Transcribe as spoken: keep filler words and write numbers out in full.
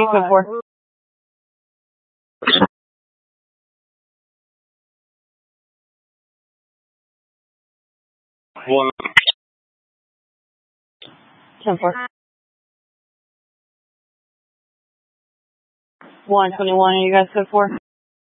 Code four. One. Ten four. One twenty one. Are you guys code four?